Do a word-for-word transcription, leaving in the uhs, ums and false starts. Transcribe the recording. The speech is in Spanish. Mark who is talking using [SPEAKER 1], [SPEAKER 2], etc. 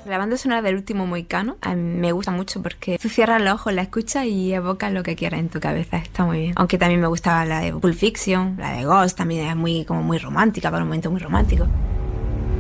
[SPEAKER 1] La banda sonora del Último Mohicano a mí me gusta mucho porque tú cierras los ojos, la escuchas y evocas lo que quieras en tu cabeza. Está muy bien. Aunque también me gustaba la de Pulp Fiction, la de Ghost, también es muy, como muy romántica, para un momento muy romántico.